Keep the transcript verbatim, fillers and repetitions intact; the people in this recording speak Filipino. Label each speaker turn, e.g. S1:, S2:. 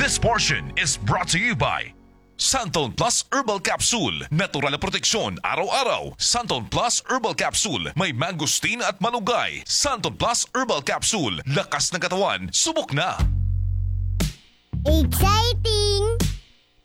S1: This portion is brought to you by Santon Plus Herbal Capsule. Natural na proteksyon araw-araw. Santon Plus Herbal Capsule. May mangosteen at malunggay. Santon Plus Herbal Capsule. Lakas ng katawan. Subok na!
S2: Exciting!